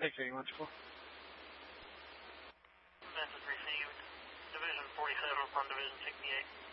Victory, electrical. Message received. Division 47 from Division 68.